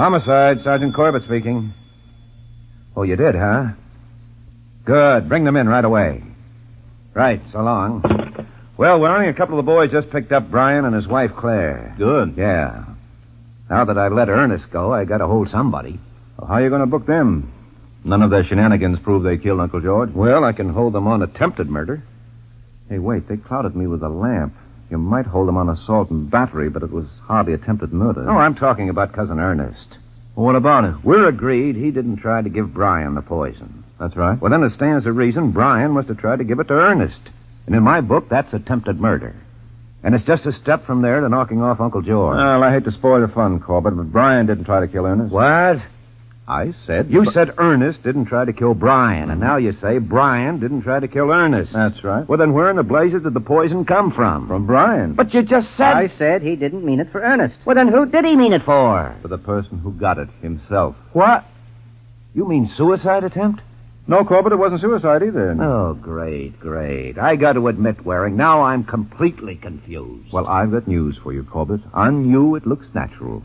Homicide, Sergeant Corbett speaking. Oh, you did, huh? Good. Bring them in right away. Right, so long. Well, Waring, a couple of the boys just picked up Brian and his wife, Claire. Good. Yeah. Now that I've let Ernest go, I got to hold somebody. Well, how are you going to book them? None of their shenanigans prove they killed Uncle George. Well, I can hold them on attempted murder. Hey, wait. They clouded me with a lamp. You might hold them on assault and battery, but it was hardly attempted murder. Oh, I'm talking about Cousin Ernest. Well, what about it? We're agreed he didn't try to give Brian the poison. That's right. Well, then it stands to reason Brian must have tried to give it to Ernest. And in my book, that's attempted murder. And it's just a step from there to knocking off Uncle George. Well, I hate to spoil the fun, Corbett, but Brian didn't try to kill Ernest. What? I said... You said Ernest didn't try to kill Brian, and now you say Brian didn't try to kill Ernest. That's right. Well, then where in the blazes did the poison come from? From Brian. But you just said... I said he didn't mean it for Ernest. Well, then who did he mean it for? For the person who got it himself. What? You mean suicide attempt? No, Corbett, it wasn't suicide either. Oh, great. I got to admit, Waring, now I'm completely confused. Well, I've got news for you, Corbett. On you, it looks natural.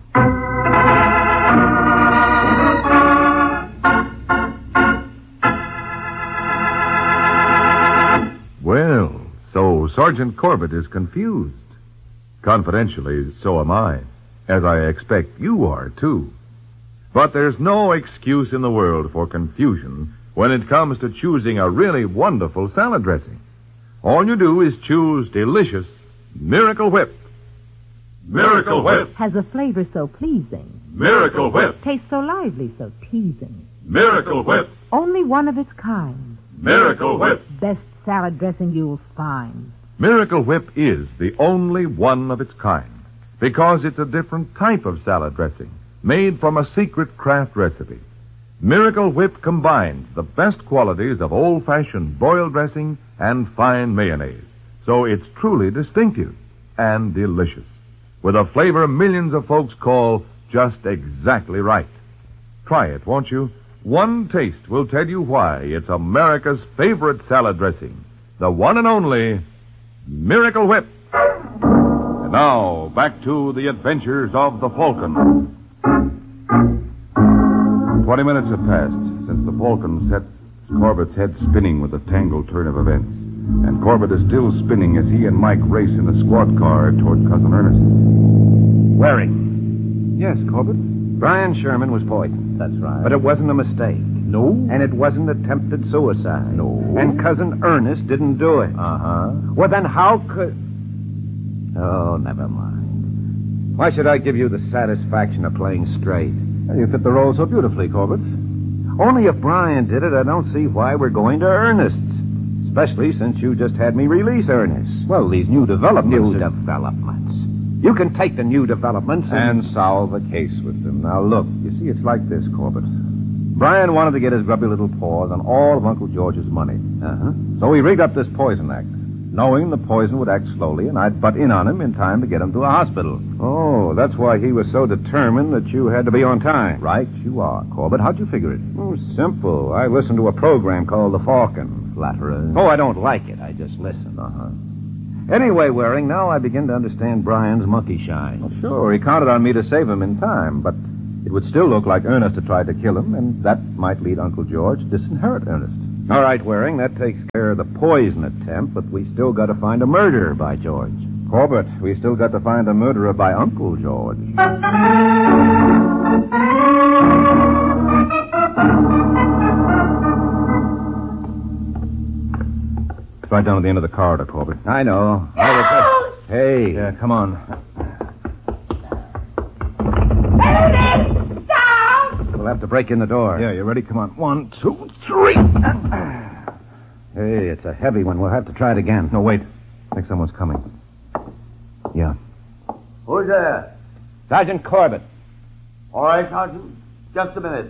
Well, so Sergeant Corbett is confused. Confidentially, so am I, as I expect you are, too. But there's no excuse in the world for confusion when it comes to choosing a really wonderful salad dressing. All you do is choose delicious Miracle Whip. Miracle Whip. Has a flavor so pleasing. Miracle Whip. Tastes so lively, so teasing. Miracle Whip. Only one of its kind. Miracle Whip. Best salad dressing you'll find. Miracle Whip is the only one of its kind because it's a different type of salad dressing made from a secret craft recipe. Miracle Whip combines the best qualities of old-fashioned boiled dressing and fine mayonnaise, so it's truly distinctive and delicious, with a flavor millions of folks call just exactly right. Try it, won't you? One taste will tell you why it's America's favorite salad dressing, the one and only Miracle Whip. And now, back to the adventures of the Falcon. 20 minutes have passed since the Falcon set Corbett's head spinning with a tangled turn of events. And Corbett is still spinning as he and Mike race in a squad car toward Cousin Ernest. Waring. Yes, Corbett? Brian Sherman was poisoned. That's right. But it wasn't a mistake. No? And it wasn't attempted suicide. No. And Cousin Ernest didn't do it. Uh-huh. Well, then how could... Oh, never mind. Why should I give you the satisfaction of playing straight? You fit the role so beautifully, Corbett. Only if Brian did it, I don't see why we're going to Ernest's. Especially since you just had me release Ernest. Well, these new developments... New developments. You can take the new developments and solve the case with them. Now, look, you see, it's like this, Corbett. Brian wanted to get his grubby little paws on all of Uncle George's money. Uh-huh. So he rigged up this poison act, knowing the poison would act slowly, and I'd butt in on him in time to get him to a hospital. Oh, that's why he was so determined that you had to be on time. Right you are, Corbett. How'd you figure it? Oh, simple. I listened to a program called The Falcon. Flatterer. Oh, I don't like it. I just listen. Uh-huh. Anyway, Waring, now I begin to understand Brian's monkey shine. Well, sure, he counted on me to save him in time, but it would still look like Ernest had tried to kill him, and that might lead Uncle George to disinherit Ernest. All right, Waring, that takes care of the poison attempt, but we still got to find a murderer by George. Corbett, we still got to find a murderer by Uncle George. It's right down at the end of the corridor, Corbett. I know. Hey. Yeah, come on. We'll have to break in the door. Yeah, you ready? Come on. 1, 2, 3. Hey, it's a heavy one. We'll have to try it again. No, wait. I think someone's coming. Yeah. Who's there? Sergeant Corbett. All right, Sergeant. Just a minute.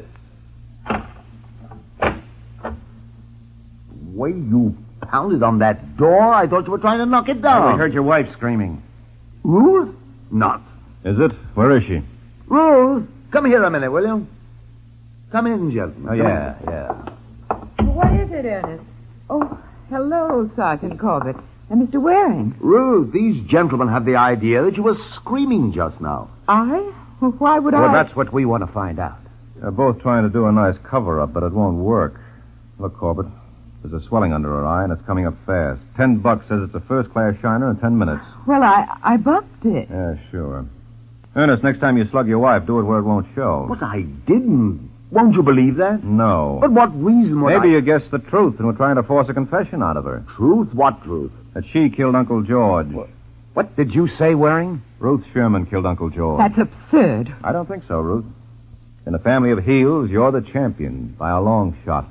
Way you pounded on that door, I thought you were trying to knock it down. I heard your wife screaming. Ruth? Not. Is it? Where is she? Ruth, come here a minute, will you? Come in, gentlemen. Oh, yeah, yeah. What is it, Ernest? Oh, hello, Sergeant Corbett. And Mr. Waring. Ruth, these gentlemen have the idea that you were screaming just now. I? Well, why would Well, I... that's what we want to find out. They're both trying to do a nice cover-up, but it won't work. Look, Corbett, there's a swelling under her eye, and it's coming up fast. $10 says it's a first-class shiner in 10 minutes. Well, I bumped it. Yeah, sure. Ernest, next time you slug your wife, do it where it won't show. But I didn't. Won't you believe that? No. But what reason would Maybe I... you guessed the truth and were trying to force a confession out of her. Truth? What truth? That she killed Uncle George. What did you say, Waring? Ruth Sherman killed Uncle George. That's absurd. I don't think so, Ruth. In a family of heels, you're the champion by a long shot.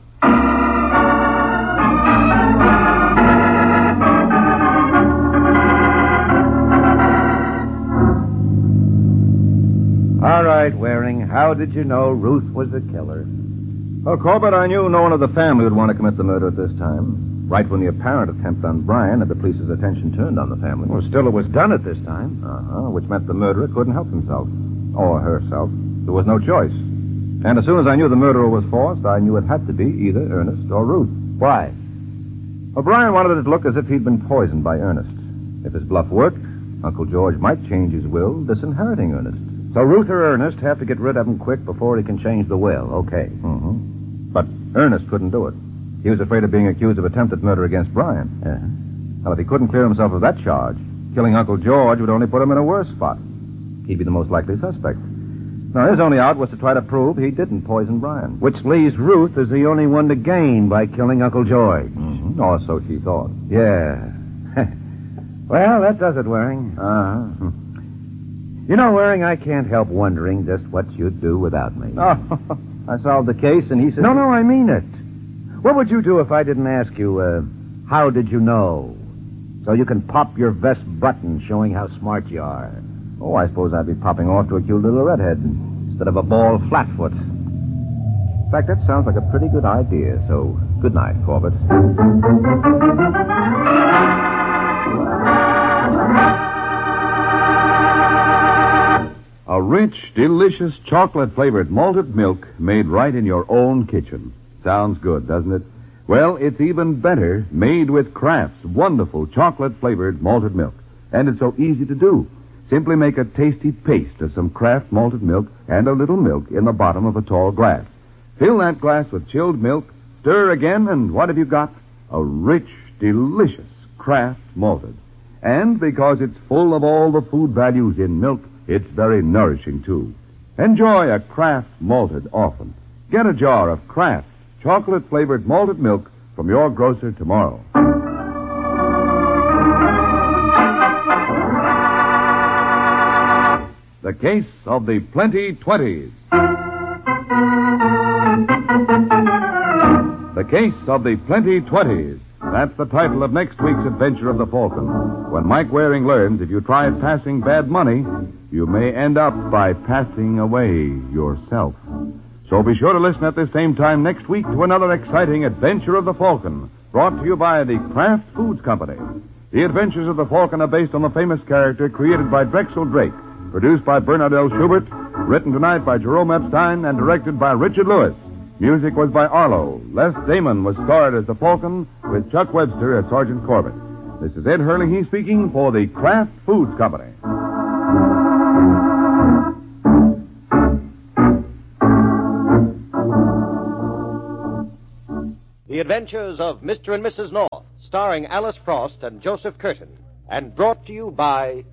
All right, Waring. How did you know Ruth was the killer? Well, Corbett, I knew no one of the family would want to commit the murder at this time. Right when the apparent attempt on Brian had the police's attention turned on the family. Well, still, it was done at this time. Which meant the murderer couldn't help himself. Or herself. There was no choice. And as soon as I knew the murderer was forced, I knew it had to be either Ernest or Ruth. Why? Well, Brian wanted it to look as if he'd been poisoned by Ernest. If his bluff worked, Uncle George might change his will, disinheriting Ernest. So Ruth or Ernest have to get rid of him quick before he can change the will. Okay. Mm-hmm. But Ernest couldn't do it. He was afraid of being accused of attempted murder against Brian. Yeah. Well, if he couldn't clear himself of that charge, killing Uncle George would only put him in a worse spot. He'd be the most likely suspect. Now, his only out was to try to prove he didn't poison Brian. Which leaves Ruth as the only one to gain by killing Uncle George. Mm-hmm. Or so she thought. Yeah. Well, that does it, Waring. Uh-huh. You know, Waring, I can't help wondering just what you'd do without me. Oh, I solved the case, and he said... No, I mean it. What would you do if I didn't ask you, how did you know? So you can pop your vest button showing how smart you are. Oh, I suppose I'd be popping off to a cute little redhead instead of a bald flatfoot. In fact, that sounds like a pretty good idea, so good night, Corbett. A rich, delicious chocolate-flavored malted milk made right in your own kitchen. Sounds good, doesn't it? Well, it's even better made with Kraft's wonderful chocolate-flavored malted milk. And it's so easy to do. Simply make a tasty paste of some Kraft malted milk and a little milk in the bottom of a tall glass. Fill that glass with chilled milk, stir again, and what have you got? A rich, delicious Kraft malted. And because it's full of all the food values in milk, it's very nourishing, too. Enjoy a Kraft malted often. Get a jar of Kraft chocolate-flavored malted milk from your grocer tomorrow. The Case of the Plenty 20s. The Case of the Plenty 20s. That's the title of next week's adventure of the Falcon. When Mike Waring learns if you try passing bad money, you may end up by passing away yourself. So be sure to listen at this same time next week to another exciting adventure of the Falcon, brought to you by the Kraft Foods Company. The Adventures of the Falcon are based on the famous character created by Drexel Drake, produced by Bernard L. Schubert, written tonight by Jerome Epstein, and directed by Richard Lewis. Music was by Arlo. Les Damon was starred as the Falcon, with Chuck Webster as Sergeant Corbett. This is Ed Hurley speaking for the Kraft Foods Company. The Adventures of Mr. and Mrs. North, starring Alice Frost and Joseph Curtin, and brought to you by